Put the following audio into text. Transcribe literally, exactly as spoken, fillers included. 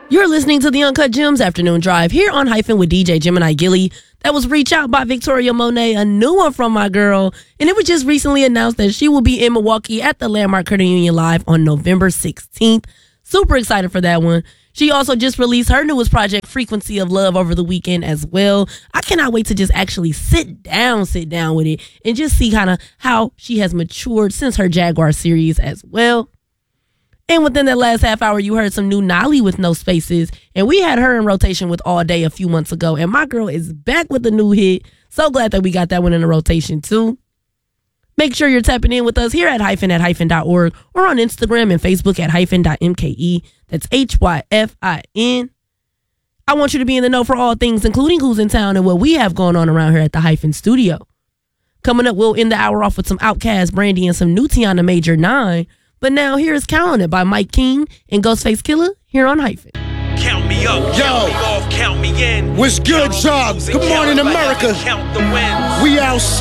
You're listening to the Uncut Gems Afternoon Drive here on Hyphen with D J Gemini Gilly. That was Reach Out by Victoria Monet, a new one from my girl. And it was just recently announced that she will be in Milwaukee at the Landmark Credit Union Live on November sixteenth. Super excited for that one. She also just released her newest project, Frequency of Love, over the weekend as well. I cannot wait to just actually sit down, sit down with it and just see kind of how she has matured since her Jaguar series as well. And within that last half hour, you heard some new Nolly with No Spaces. And we had her in rotation with All Day a few months ago. And my girl is back with a new hit. So glad that we got that one in the rotation too. Make sure you're tapping in with us here at hyphen at hyphen dot org or on Instagram and Facebook at hyphen dot M K E. That's H Y F I N. I want you to be in the know for all things, including who's in town and what we have going on around here at the Hyphen Studio. Coming up, we'll end the hour off with some Outkast, Brandy, and some new Tiana Major nine. But now here is Counted by Mike King and Ghostface Killah here on Hyphen. Count me up, Yo. count me off, count me in. What's good, Count y'all? losing, Good morning, count like I America. can count the wins. We out.